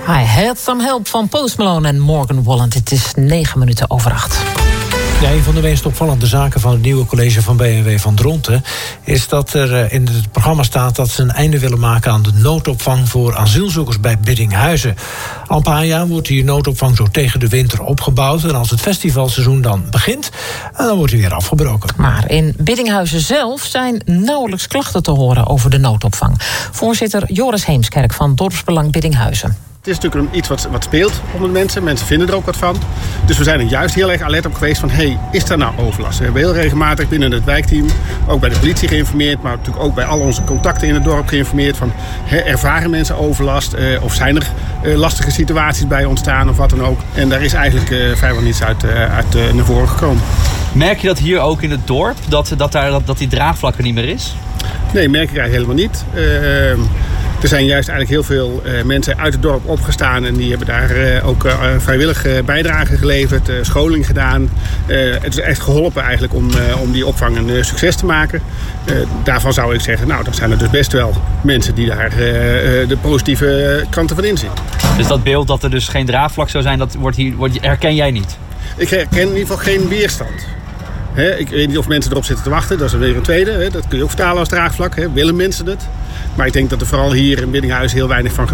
I had some help van Post Malone en Morgan Wallen. Het is 8:09. Ja, een van de meest opvallende zaken van het nieuwe college van B&W van Dronten is dat er in het programma staat dat ze een einde willen maken aan de noodopvang voor asielzoekers bij Biddinghuizen. Al een paar jaar wordt die noodopvang zo tegen de winter opgebouwd. En als het festivalseizoen dan begint, dan wordt hij weer afgebroken. Maar in Biddinghuizen zelf zijn nauwelijks klachten te horen over de noodopvang. Voorzitter Joris Heemskerk van Dorpsbelang Biddinghuizen. Het is natuurlijk iets wat speelt onder mensen. Mensen vinden er ook wat van. Dus we zijn er juist heel erg alert op geweest van... is daar nou overlast? We hebben heel regelmatig binnen het wijkteam... ook bij de politie geïnformeerd... maar natuurlijk ook bij al onze contacten in het dorp geïnformeerd... van ervaren mensen overlast? Of zijn er lastige situaties bij ontstaan of wat dan ook? En daar is eigenlijk vrijwel niets uit naar voren gekomen. Merk je dat hier ook in het dorp? Dat die draagvlak er niet meer is? Nee, merk ik eigenlijk helemaal niet. Er zijn juist eigenlijk heel veel mensen uit het dorp opgestaan... en die hebben daar ook vrijwillig bijdrage geleverd, scholing gedaan. Het is echt geholpen eigenlijk om die opvang een succes te maken. Daarvan zou ik zeggen, nou, dan zijn er dus best wel mensen... die daar de positieve kanten van inzien. Dus dat beeld dat er dus geen draagvlak zou zijn, dat herken jij niet? Ik herken in ieder geval geen weerstand. Ik weet niet of mensen erop zitten te wachten, dat is weer een tweede. Dat kun je ook vertalen als draagvlak. Willen mensen het? Maar ik denk dat er vooral hier in Biddinghuizen heel weinig van